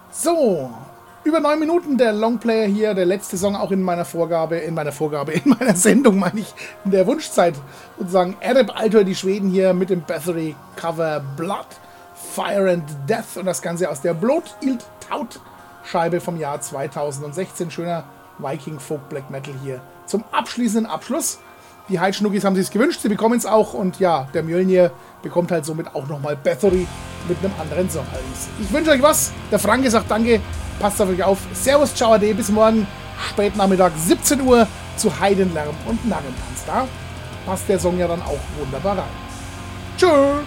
So, über 9 Minuten der Longplayer hier, der letzte Song auch in meiner Sendung, meine ich, in der Wunschzeit. Sozusagen Ereb Altor, die Schweden hier mit dem Bathory Cover Blood, Fire and Death und das Ganze aus der Blood Ild Taut Scheibe vom Jahr 2016. Schöner Viking Folk Black Metal hier zum abschließenden Abschluss. Die Heidschnuckis haben sich's gewünscht, sie bekommen es auch und ja, der Mjölnir bekommt halt somit auch nochmal Bathory mit einem anderen Song. Ich wünsche euch was, der Franke sagt danke, passt auf euch auf, servus, ciao, ade, bis morgen, Spätnachmittag, 17 Uhr zu Heidenlärm und Narrentanz. Da passt der Song ja dann auch wunderbar rein. Tschüss!